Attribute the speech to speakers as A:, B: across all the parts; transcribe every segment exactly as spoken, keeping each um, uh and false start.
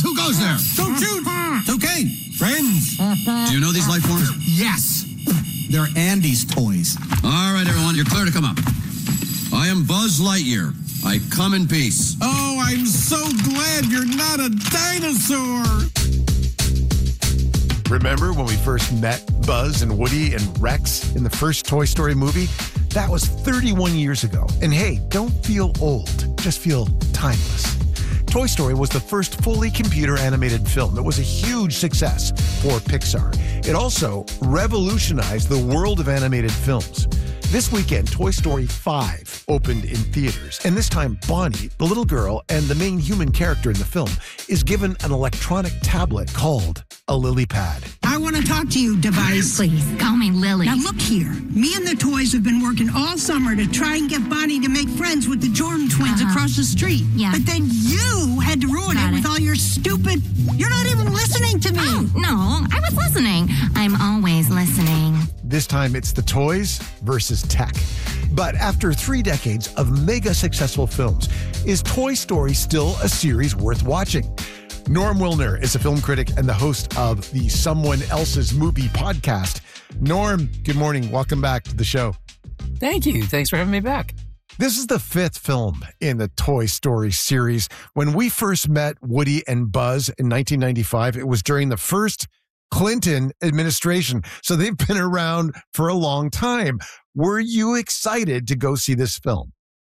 A: Child, who goes there? Don't shoot! It's okay. Friends.
B: Do you know these life forms?
A: Yes. They're Andy's toys.
B: All right, everyone, you're clear to come up. I am Buzz Lightyear. I come in peace.
A: Oh, I'm so glad you're not a dinosaur.
C: Remember when we first met Buzz and Woody and Rex in the first Toy Story movie? That was thirty-one years ago. And hey, don't feel old. Just feel timeless. Toy Story was the first fully computer animated film. It was a huge success for Pixar. It also revolutionized the world of animated films. This weekend, Toy Story five opened in theaters. And this time, Bonnie, the little girl and the main human character in the film, is given an electronic tablet called a lily pad.
D: I want to talk to you, device.
E: Please, call me Lily.
D: Now look here. Me and the toys have been working all summer to try and get Bonnie to make friends with the Jordan twins
E: Uh-huh.
D: across the street.
E: Yeah.
D: But then you had to ruin
E: Got
D: it
E: it.
D: with all your stupid... You're not even listening to me.
E: Oh, no, I was listening. I'm always listening.
C: This time, it's the toys versus tech. But after three decades of mega successful films, is Toy Story still a series worth watching? Norm Wilner is a film critic and the host of the Someone Else's Movie podcast. Norm, good morning. Welcome back to the show.
F: Thank you. Thanks for having me back.
C: This is the fifth film in the Toy Story series. When we first met Woody and Buzz in nineteen ninety-five, it was during the first Clinton administration. So they've been around for a long time. Were you excited to go see this film?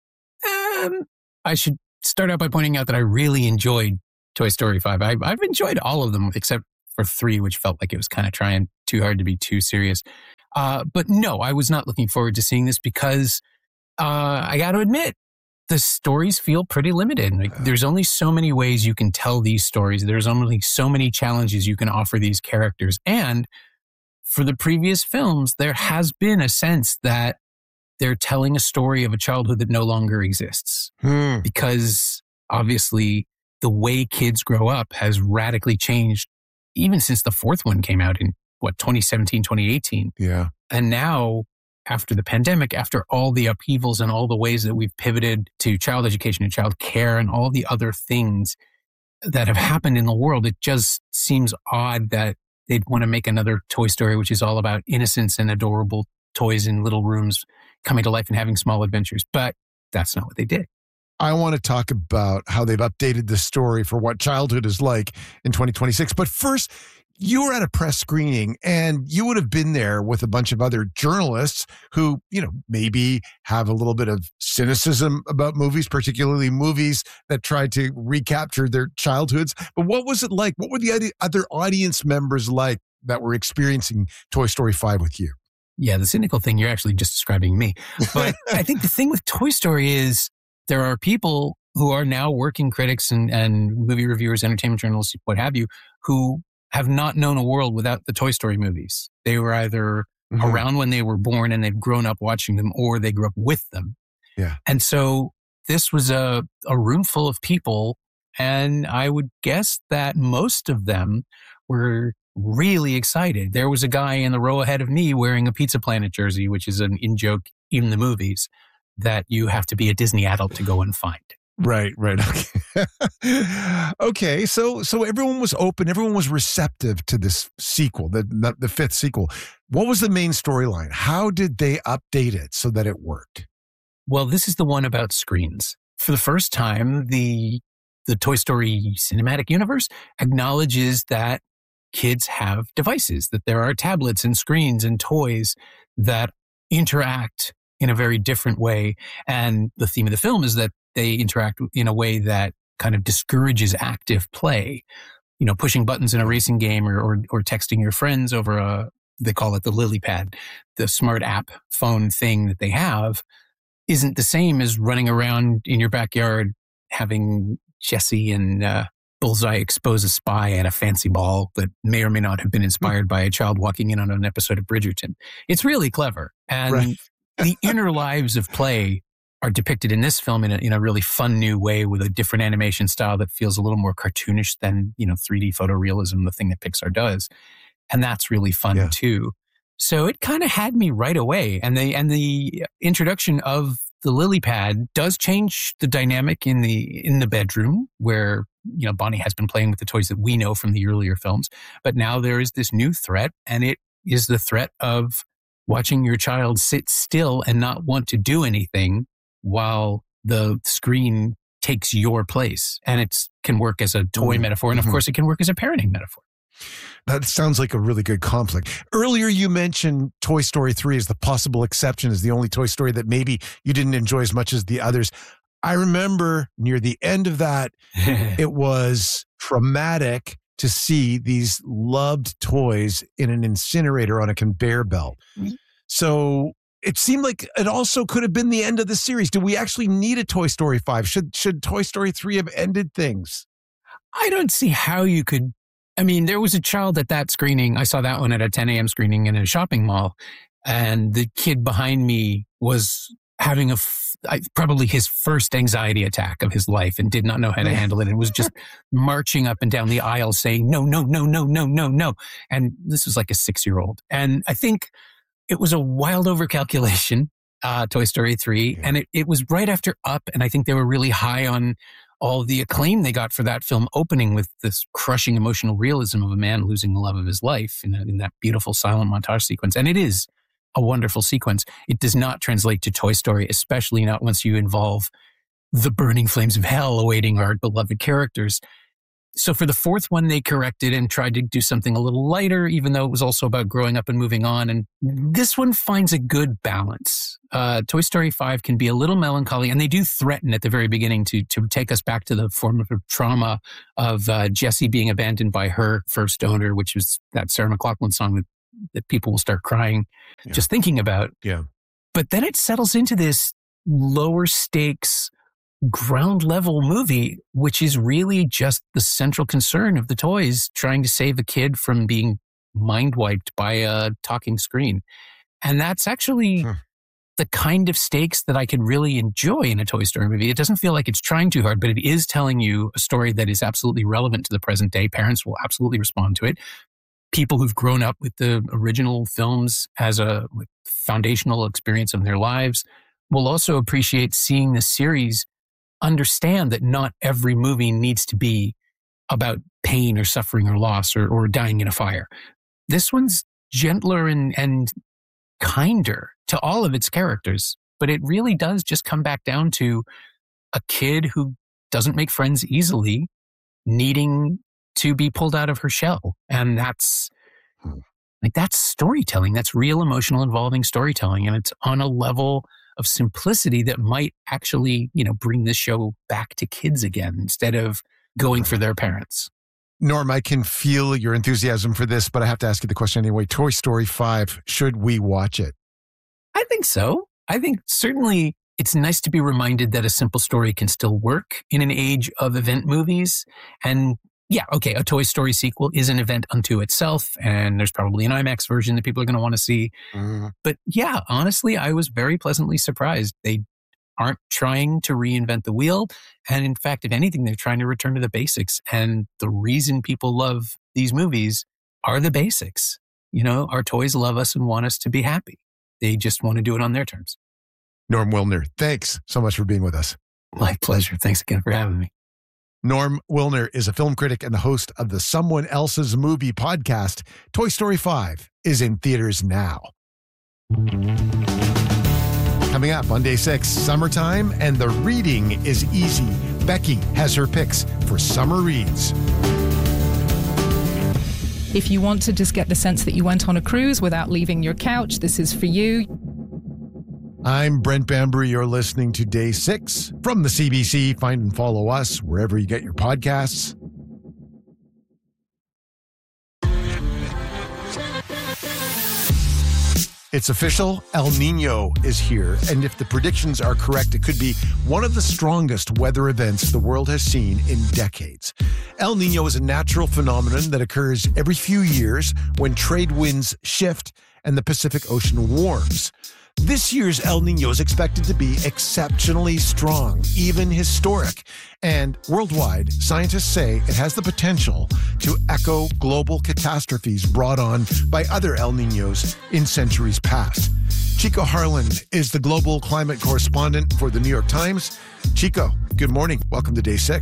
F: Um, I should start out by pointing out that I really enjoyed Toy Story five. I, I've enjoyed all of them except for three, which felt like it was kind of trying too hard to be too serious. Uh, but no, I was not looking forward to seeing this because uh, I got to admit, the stories feel pretty limited. Like, there's only so many ways you can tell these stories. There's only so many challenges you can offer these characters. And for the previous films, there has been a sense that they're telling a story of a childhood that no longer exists.
C: Hmm.
F: Because obviously the way kids grow up has radically changed even since the fourth one came out in, what, twenty seventeen, twenty eighteen.
C: Yeah.
F: And now, after the pandemic, after all the upheavals and all the ways that we've pivoted to child education and child care and all the other things that have happened in the world, it just seems odd that they'd want to make another Toy Story, which is all about innocence and adorable toys in little rooms coming to life and having small adventures. But that's not what they did.
C: I want to talk about how they've updated the story for what childhood is like in twenty twenty-six. But first, you were at a press screening and you would have been there with a bunch of other journalists who, you know, maybe have a little bit of cynicism about movies, particularly movies that try to recapture their childhoods. But what was it like? What were the other audience members like that were experiencing Toy Story five with you?
F: Yeah, the cynical thing, you're actually just describing me. But I think the thing with Toy Story is there are people who are now working critics and, and movie reviewers, entertainment journalists, what have you, who have not known a world without the Toy Story movies. They were either mm-hmm. around when they were born and they've grown up watching them, or they grew up with them.
C: Yeah.
F: And so this was a, a room full of people, and I would guess that most of them were really excited. There was a guy in the row ahead of me wearing a Pizza Planet jersey, which is an in-joke in the movies that you have to be a Disney adult to go and find.
C: Right, right. Okay. okay. So, so everyone was open. Everyone was receptive to this sequel, the, the the fifth sequel. What was the main storyline? How did they update it so that it worked?
F: Well, this is the one about screens. For the first time, the the Toy Story cinematic universe acknowledges that kids have devices, that there are tablets and screens and toys that interact in a very different way. And the theme of the film is that they interact in a way that kind of discourages active play. You know, pushing buttons in a racing game or, or, or texting your friends over a, they call it the lily pad, the smart app phone thing that they have, isn't the same as running around in your backyard having Jesse and uh, Bullseye expose a spy at a fancy ball that may or may not have been inspired by a child walking in on an episode of Bridgerton. It's really clever. And
C: Right.
F: the inner lives of play are depicted in this film in a, in a really fun new way with a different animation style that feels a little more cartoonish than, you know, three D photorealism, the thing that Pixar does. And that's really fun
C: Yeah.
F: too. So it kind of had me right away. And the, and the introduction of the lily pad does change the dynamic in the, in the bedroom where you know, Bonnie has been playing with the toys that we know from the earlier films. But now there is this new threat, and it is the threat of watching your child sit still and not want to do anything while the screen takes your place. And it can work as a toy mm-hmm. metaphor. And of mm-hmm. course, it can work as a parenting metaphor.
C: That sounds like a really good conflict. Earlier, you mentioned Toy Story three as the possible exception, as the only Toy Story that maybe you didn't enjoy as much as the others. I remember near the end of that, it was traumatic to see these loved toys in an incinerator on a conveyor belt. Mm-hmm. So it seemed like it also could have been the end of the series. Do we actually need a Toy Story five? Should, should Toy Story three have ended things?
F: I don't see how you could. I mean, there was a child at that screening. I saw that one at a ten a.m. screening in a shopping mall. And the kid behind me was having a, f- I, probably his first anxiety attack of his life and did not know how to handle it. And was just marching up and down the aisle saying, no, no, no, no, no, no, no. And this was like a six-year-old. And I think it was a wild overcalculation, uh, Toy Story three. Yeah. And it, it was right after Up. And I think they were really high on all the acclaim they got for that film opening with this crushing emotional realism of a man losing the love of his life in, a, in that beautiful silent montage sequence. And it is a wonderful sequence. It does not translate to Toy Story, especially not once you involve the burning flames of hell awaiting our beloved characters. So for the fourth one, they corrected and tried to do something a little lighter, even though it was also about growing up and moving on. And this one finds a good balance. Uh, Toy Story five can be a little melancholy, and they do threaten at the very beginning to to take us back to the formative trauma of uh, Jessie being abandoned by her first owner, which was that Sarah McLachlan song that, that people will start crying yeah. just thinking about.
C: Yeah.
F: But then it settles into this lower stakes, ground level movie, which is really just the central concern of the toys trying to save a kid from being mind wiped by a talking screen. And that's actually huh. the kind of stakes that I can really enjoy in a Toy Story movie. It doesn't feel like it's trying too hard, but it is telling you a story that is absolutely relevant to the present day. Parents will absolutely respond to it. People who've grown up with the original films as a foundational experience of their lives will also appreciate seeing this series understand that not every movie needs to be about pain or suffering or loss or, or dying in a fire. This one's gentler and, and kinder to all of its characters, but it really does just come back down to a kid who doesn't make friends easily needing to be pulled out of her shell. And that's like, that's storytelling. That's real emotional involving storytelling. And it's on a level of simplicity that might actually, you know, bring this show back to kids again instead of going for their parents.
C: Norm, I can feel your enthusiasm for this, but I have to ask you the question anyway. Toy Story five, should we watch it?
F: I think so. I think certainly it's nice to be reminded that a simple story can still work in an age of event movies. And yeah, okay, a Toy Story sequel is an event unto itself, and there's probably an IMAX version that people are going to want to see. Mm. But yeah, honestly, I was very pleasantly surprised. They aren't trying to reinvent the wheel. And in fact, if anything, they're trying to return to the basics. And the reason people love these movies are the basics. You know, our toys love us and want us to be happy. They just want to do it on their terms.
C: Norm Wilner, thanks so much for being with us.
F: My pleasure. Thanks again for having me.
C: Norm Wilner is a film critic and the host of the Someone Else's Movie podcast. Toy Story five is in theaters now. Coming up on day six, summertime, and the reading is easy. Becky has her picks for summer reads.
G: If you want to just get the sense that you went on a cruise without leaving your couch, this is for you.
C: I'm Brent Bambury. You're listening to Day six from the C B C. Find and follow us wherever you get your podcasts. It's official. El Nino is here. And if the predictions are correct, it could be one of the strongest weather events the world has seen in decades. El Nino is a natural phenomenon that occurs every few years when trade winds shift and the Pacific Ocean warms. This year's El Nino is expected to be exceptionally strong, even historic. And worldwide, scientists say it has the potential to echo global catastrophes brought on by other El Ninos in centuries past. Chico Harland is the global climate correspondent for the New York Times. Chico, good morning. Welcome to Day six.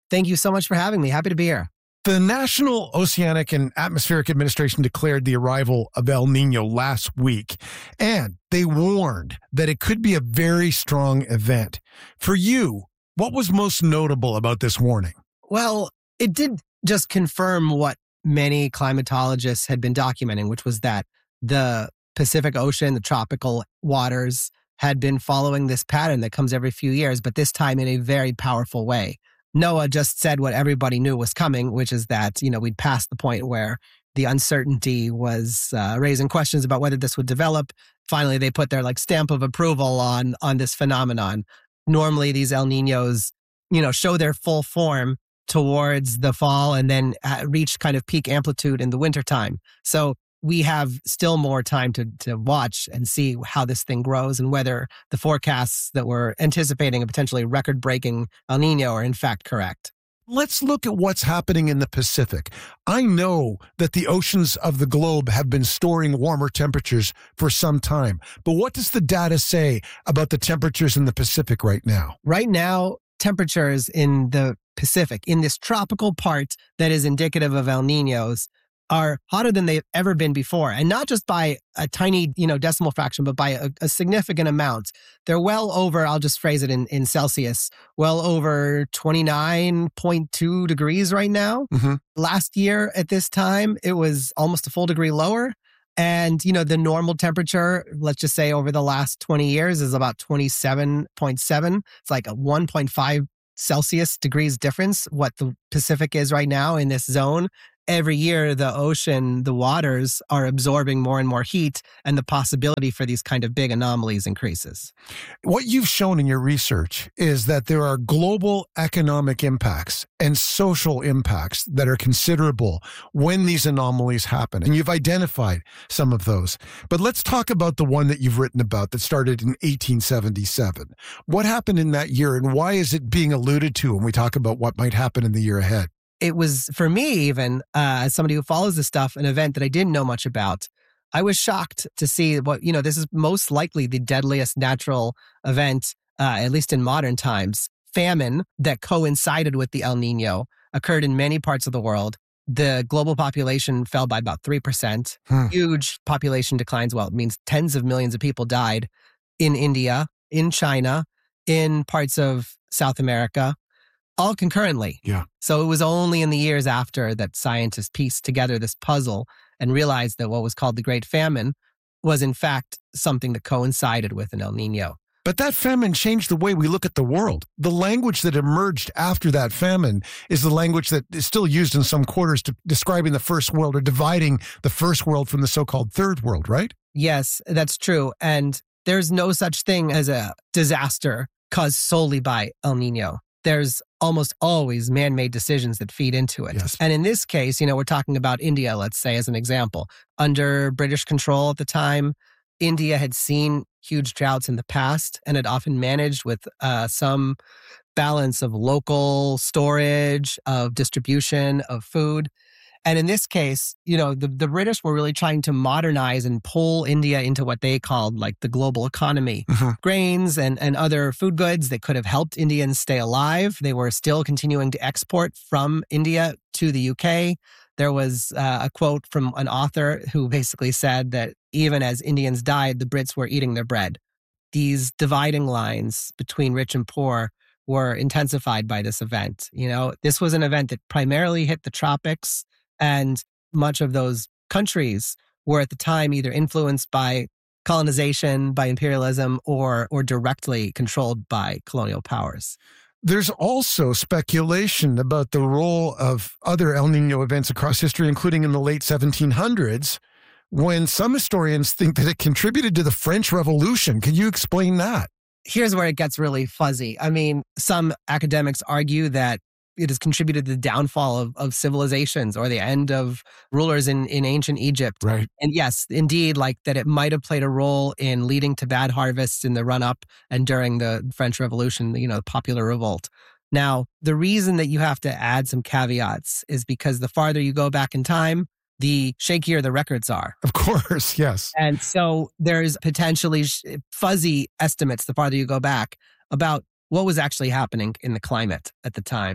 H: Thank you so much for having me. Happy to be here.
C: The National Oceanic and Atmospheric Administration declared the arrival of El Nino last week, and they warned that it could be a very strong event. For you, what was most notable about this warning?
H: Well, it did just confirm what many climatologists had been documenting, which was that the Pacific Ocean, the tropical waters, had been following this pattern that comes every few years, but this time in a very powerful way. NOAA just said what everybody knew was coming, which is that, you know, we'd passed the point where the uncertainty was uh, raising questions about whether this would develop. Finally, they put their like stamp of approval on on this phenomenon. Normally, these El Niños, you know, show their full form towards the fall and then uh, reach kind of peak amplitude in the wintertime. So we have still more time to to watch and see how this thing grows and whether the forecasts that we're anticipating a potentially record-breaking El Nino are in fact correct.
C: Let's look at what's happening in the Pacific. I know that the oceans of the globe have been storing warmer temperatures for some time, but what does the data say about the temperatures in the Pacific right now?
H: Right now, temperatures in the Pacific, in this tropical part that is indicative of El Niños, are hotter than they've ever been before. And not just by a tiny, you know, decimal fraction, but by a, a significant amount. They're well over, I'll just phrase it in, in Celsius, well over twenty-nine point two degrees right now.
C: Mm-hmm.
H: Last year at this time, it was almost a full degree lower. And, you know, the normal temperature, let's just say over the last twenty years is about twenty-seven point seven. It's like a one point five Celsius degrees difference, what the Pacific is right now in this zone. Every year, the ocean, the waters are absorbing more and more heat, and the possibility for these kind of big anomalies increases.
C: What you've shown in your research is that there are global economic impacts and social impacts that are considerable when these anomalies happen. And you've identified some of those. But let's talk about the one that you've written about that started in eighteen seventy-seven. What happened in that year, and why is it being alluded to when we talk about what might happen in the year ahead?
H: It was, for me even, uh, as somebody who follows this stuff, an event that I didn't know much about. I was shocked to see what, you know, this is most likely the deadliest natural event, uh, at least in modern times. Famine that coincided with the El Nino occurred in many parts of the world. The global population fell by about three percent. Hmm. Huge population declines. Well, it means tens of millions of people died in India, in China, in parts of South America, all concurrently.
C: Yeah.
H: So it was only in the years after that scientists pieced together this puzzle and realized that what was called the Great Famine was in fact something that coincided with an El Nino.
C: But that famine changed the way we look at the world. The language that emerged after that famine is the language that is still used in some quarters to describing the first world or dividing the first world from the so-called third world, right?
H: Yes, that's true. And there's no such thing as a disaster caused solely by El Nino. There's almost always man-made decisions that feed into it.
C: Yes.
H: And in this case, you know, we're talking about India, let's say, as an example. Under British control at the time, India had seen huge droughts in the past and had often managed with uh, some balance of local storage, of distribution, of food. And in this case, you know, the, the British were really trying to modernize and pull India into what they called like the global economy. Mm-hmm. Grains and, and other food goods that could have helped Indians stay alive. They were still continuing to export from India to the U K. There was uh, a quote from an author who basically said that even as Indians died, the Brits were eating their bread. These dividing lines between rich and poor were intensified by this event. You know, this was an event that primarily hit the tropics. And much of those countries were at the time either influenced by colonization, by imperialism, or or directly controlled by colonial powers.
C: There's also speculation about the role of other El Nino events across history, including in the late seventeen hundreds, when some historians think that it contributed to the French Revolution. Can you explain that?
H: Here's where it gets really fuzzy. I mean, some academics argue that it has contributed to the downfall of, of civilizations or the end of rulers in, in ancient Egypt.
C: Right.
H: And yes, indeed, like that it might have played a role in leading to bad harvests in the run-up and during the French Revolution, you know, the popular revolt. Now, the reason that you have to add some caveats is because the farther you go back in time, the shakier the records are.
C: Of course, yes.
H: And so there's potentially fuzzy estimates the farther you go back about what was actually happening in the climate at the time.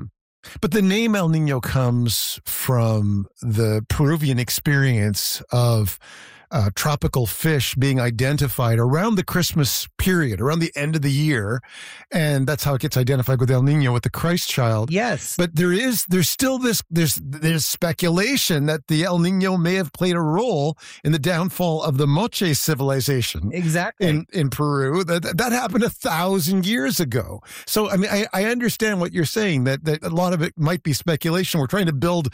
C: But the name El Nino comes from the Peruvian experience of uh, tropical fish being identified around the Christmas period, around the end of the year. And that's how it gets identified with El Nino, with the Christ child.
H: Yes.
C: But there is, there's still this, there's, there's speculation that the El Nino may have played a role in the downfall of the Moche civilization.
H: Exactly.
C: In, in Peru. That, that happened a thousand years ago. So, I mean, I, I understand what you're saying, that, that a lot of it might be speculation. We're trying to build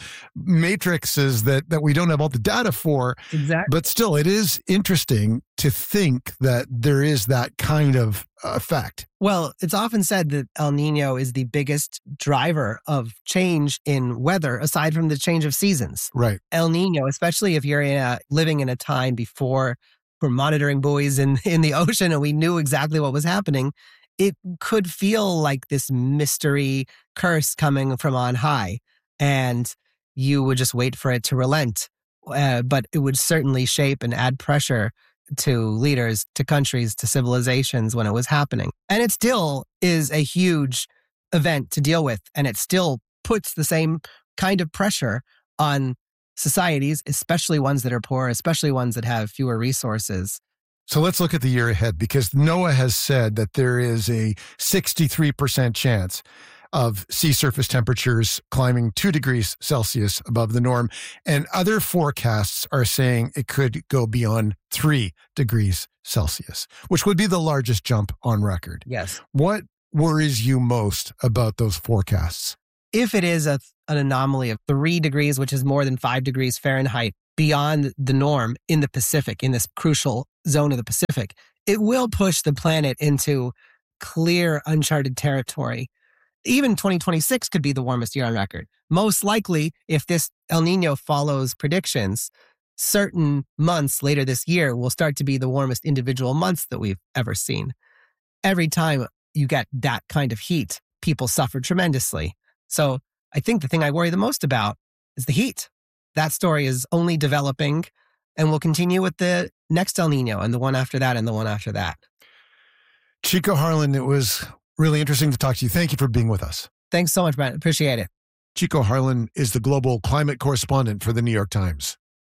C: matrices that, that we don't have all the data for.
H: Exactly.
C: But still, it is interesting to think that there is that kind of effect.
H: Well, it's often said that El Nino is the biggest driver of change in weather, aside from the change of seasons.
C: Right.
H: El Nino, especially if you're in a, living in a time before we're monitoring buoys in, in the ocean and we knew exactly what was happening, it could feel like this mystery curse coming from on high. And you would just wait for it to relent. Uh, but it would certainly shape and add pressure to leaders, to countries, to civilizations when it was happening. And it still is a huge event to deal with. And it still puts the same kind of pressure on societies, especially ones that are poor, especially ones that have fewer resources.
C: So let's look at the year ahead, because NOAA has said that there is a sixty-three percent chance of sea surface temperatures climbing two degrees Celsius above the norm. And other forecasts are saying it could go beyond three degrees Celsius, which would be the largest jump on record.
H: Yes.
C: What worries you most about those forecasts?
H: If it is a, an anomaly of three degrees, which is more than five degrees Fahrenheit beyond the norm in the Pacific, in this crucial zone of the Pacific, it will push the planet into clear, uncharted territory. Even twenty twenty-six could be the warmest year on record. Most likely, if this El Nino follows predictions, certain months later this year will start to be the warmest individual months that we've ever seen. Every time you get that kind of heat, people suffer tremendously. So I think the thing I worry the most about is the heat. That story is only developing, and we'll continue with the next El Nino and the one after that and the one after that.
C: Chico Harlan, it was really interesting to talk to you. Thank you for being with us.
H: Thanks so much, Brent. Appreciate it.
C: Chico Harlan is the global climate correspondent for the New York Times.